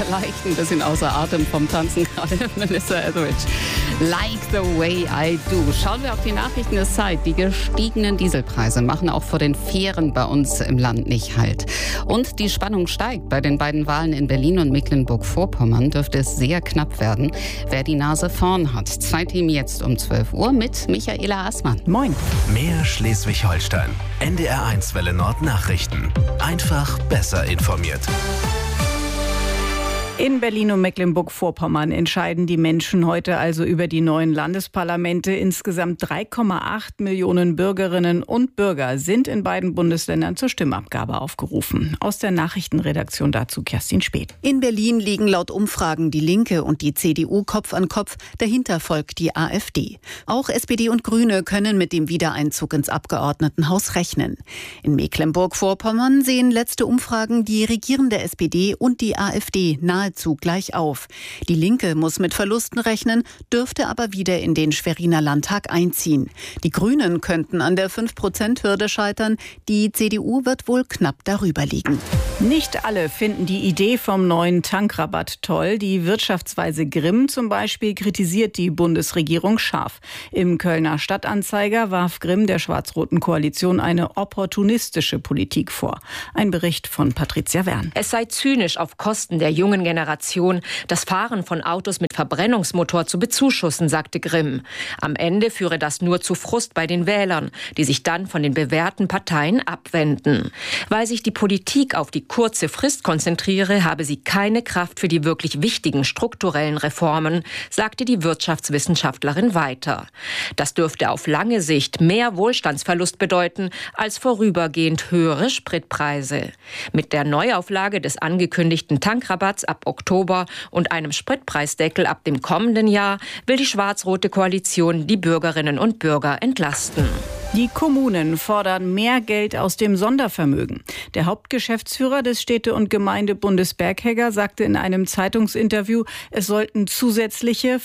leicht ein bisschen außer Atem vom Tanzen gerade, Melissa Etheridge. Like the way I do. Schauen wir auf die Nachrichten der Zeit. Die gestiegenen Dieselpreise machen auch vor den Fähren bei uns im Land nicht Halt. Und die Spannung steigt. Bei den beiden Wahlen in Berlin und Mecklenburg-Vorpommern dürfte es sehr knapp werden, wer die Nase vorn hat. Zeitteam jetzt um 12 Uhr mit Michaela Assmann. Moin. Mehr Schleswig-Holstein. NDR1 Welle Nord Nachrichten. Einfach besser informiert. In Berlin und Mecklenburg-Vorpommern entscheiden die Menschen heute also über die neuen Landesparlamente. Insgesamt 3,8 Millionen Bürgerinnen und Bürger sind in beiden Bundesländern zur Stimmabgabe aufgerufen. Aus der Nachrichtenredaktion dazu Kerstin Speth. In Berlin liegen laut Umfragen die Linke und die CDU Kopf an Kopf. Dahinter folgt die AfD. Auch SPD und Grüne können mit dem Wiedereinzug ins Abgeordnetenhaus rechnen. In Mecklenburg-Vorpommern sehen letzte Umfragen die regierende SPD und die AfD nahezu gleich auf. Die Linke muss mit Verlusten rechnen, dürfte aber wieder in den Schweriner Landtag einziehen. Die Grünen könnten an der 5%-Hürde scheitern. Die CDU wird wohl knapp darüber liegen. Nicht alle finden die Idee vom neuen Tankrabatt toll. Die Wirtschaftsweise Grimm zum Beispiel kritisiert die Bundesregierung scharf. Im Kölner Stadtanzeiger warf Grimm der schwarz-roten Koalition eine opportunistische Politik vor. Ein Bericht von Patricia Wern. Es sei zynisch, auf Kosten der jungen Generation das Fahren von Autos mit Verbrennungsmotor zu bezuschussen, sagte Grimm. Am Ende führe das nur zu Frust bei den Wählern, die sich dann von den bewährten Parteien abwenden. Weil sich die Politik auf die kurze Frist konzentriere, habe sie keine Kraft für die wirklich wichtigen strukturellen Reformen, sagte die Wirtschaftswissenschaftlerin weiter. Das dürfte auf lange Sicht mehr Wohlstandsverlust bedeuten als vorübergehend höhere Spritpreise. Mit der Neuauflage des angekündigten Tankrabatts ab Oktober und einem Spritpreisdeckel ab dem kommenden Jahr will die schwarz-rote Koalition die Bürgerinnen und Bürger entlasten. Die Kommunen fordern mehr Geld aus dem Sondervermögen. Der Hauptgeschäftsführer des Städte- und Gemeindebundes Berghegger sagte in einem Zeitungsinterview, es sollten zusätzliche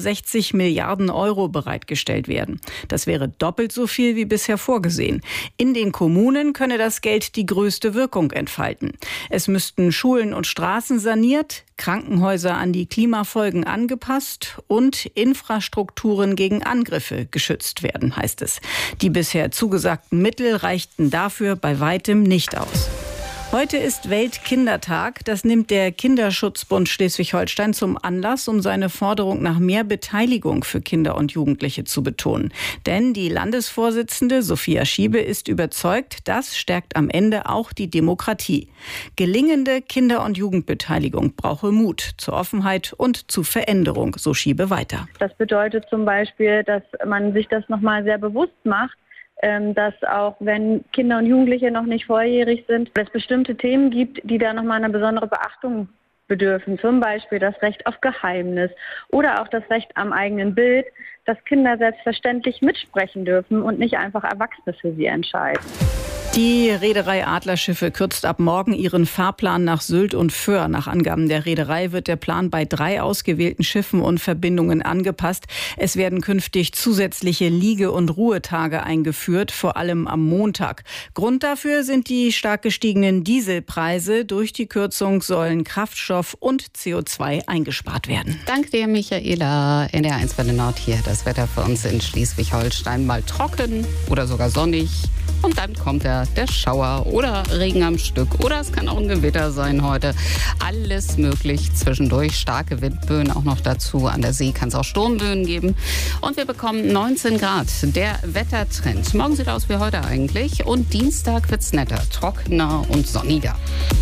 65 Milliarden Euro bereitgestellt werden. Das wäre doppelt so viel wie bisher vorgesehen. In den Kommunen könne das Geld die größte Wirkung entfalten. Es müssten Schulen und Straßen saniert, Krankenhäuser an die Klimafolgen angepasst und Infrastrukturen gegen Angriffe geschützt werden, heißt es. Die bisher zugesagten Mittel reichten dafür bei weitem nicht aus. Heute ist Weltkindertag. Das nimmt der Kinderschutzbund Schleswig-Holstein zum Anlass, um seine Forderung nach mehr Beteiligung für Kinder und Jugendliche zu betonen. Denn die Landesvorsitzende Sophia Schiebe ist überzeugt, das stärkt am Ende auch die Demokratie. Gelingende Kinder- und Jugendbeteiligung brauche Mut zur Offenheit und zu Veränderung, so Schiebe weiter. Das bedeutet zum Beispiel, dass man sich das nochmal sehr bewusst macht, dass auch wenn Kinder und Jugendliche noch nicht volljährig sind, es bestimmte Themen gibt, die da nochmal eine besondere Beachtung bedürfen. Zum Beispiel das Recht auf Geheimnis oder auch das Recht am eigenen Bild, dass Kinder selbstverständlich mitsprechen dürfen und nicht einfach Erwachsene für sie entscheiden. Die Reederei Adlerschiffe kürzt ab morgen ihren Fahrplan nach Sylt und Föhr. Nach Angaben der Reederei wird der Plan bei 3 ausgewählten Schiffen und Verbindungen angepasst. Es werden künftig zusätzliche Liege- und Ruhetage eingeführt, vor allem am Montag. Grund dafür sind die stark gestiegenen Dieselpreise. Durch die Kürzung sollen Kraftstoff und CO2 eingespart werden. Danke dir, Michaela. NDR1 Welle Nord hier. Das Wetter für uns in Schleswig-Holstein mal trocken oder sogar sonnig. Und dann kommt der Schauer oder Regen am Stück. Oder es kann auch ein Gewitter sein heute. Alles möglich zwischendurch. Starke Windböen auch noch dazu. An der See kann es auch Sturmböen geben. Und wir bekommen 19 Grad. Der Wettertrend. Morgen sieht aus wie heute eigentlich. Und Dienstag wird's netter, trockener und sonniger.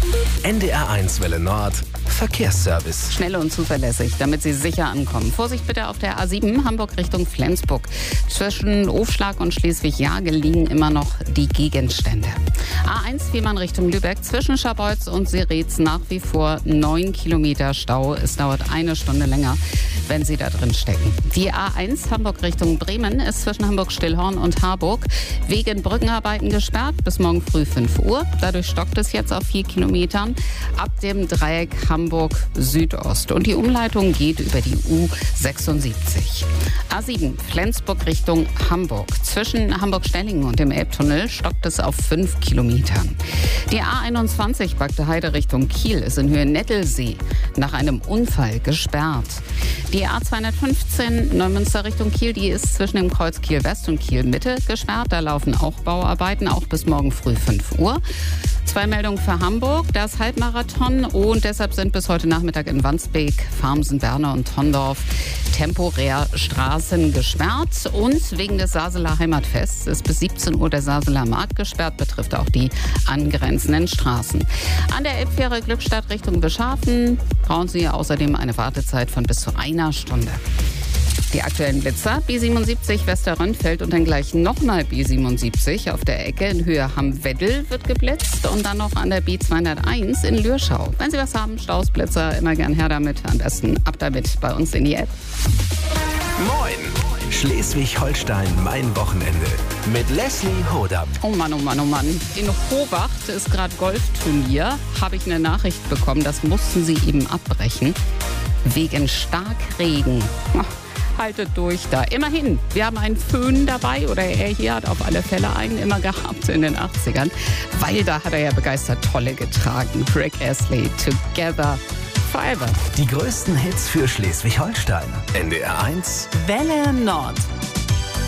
NDR1 Welle Nord. Verkehrsservice. Schnell und zuverlässig, damit Sie sicher ankommen. Vorsicht bitte auf der A7 Hamburg Richtung Flensburg. Zwischen Ofschlag und Schleswig-Jagel liegen immer noch die Gegenstände. A1 Fehmarn Richtung Lübeck. Zwischen Scharbeutz und Seretz nach wie vor 9 Kilometer Stau. Es dauert 1 Stunde länger. wenn Sie da drin stecken. Die A1 Hamburg Richtung Bremen ist zwischen Hamburg-Stillhorn und Harburg wegen Brückenarbeiten gesperrt bis morgen früh 5 Uhr. Dadurch stockt es jetzt auf 4 Kilometern ab dem Dreieck Hamburg Südost. Und die Umleitung geht über die U76. A7 Flensburg Richtung Hamburg. Zwischen Hamburg-Stellingen und dem Elbtunnel stockt es auf 5 Kilometern. Die A21 Bagde Heide Richtung Kiel ist in Höhe Nettelsee nach einem Unfall gesperrt. Die A215 Neumünster Richtung Kiel, die ist zwischen dem Kreuz Kiel West und Kiel Mitte gesperrt. Da laufen auch Bauarbeiten, auch bis morgen früh 5 Uhr. 2 Meldungen für Hamburg, das Halbmarathon, und deshalb sind bis heute Nachmittag in Wandsbek, Farmsen, Berne und Tondorf temporär Straßen gesperrt. Und wegen des Saseler Heimatfests ist bis 17 Uhr der Saseler Markt gesperrt, betrifft auch die angrenzenden Straßen. An der Elbfähre Glückstadt Richtung Beschafen brauchen Sie außerdem eine Wartezeit von bis zu 1 Stunde. Die aktuellen Blitzer, B77 Westerrönfeld und dann gleich nochmal B77 auf der Ecke in Höhe Hamm-Weddel wird geblitzt und dann noch an der B201 in Lürschau. Wenn Sie was haben, Stausblitzer, immer gern her damit, am besten ab damit bei uns in die App. Moin! Schleswig-Holstein, mein Wochenende mit Leslie Hodam. Oh Mann, oh Mann, oh Mann. In Hohwacht ist gerade Golfturnier. Habe ich eine Nachricht bekommen, das mussten sie eben abbrechen. Wegen Starkregen. Haltet durch da. Immerhin, wir haben einen Föhn dabei, oder er hier hat auf alle Fälle einen immer gehabt in den 80ern, weil da hat er ja begeistert Tolle getragen. Rick Astley, Together Forever. Die größten Hits für Schleswig-Holstein. NDR 1 Welle Nord.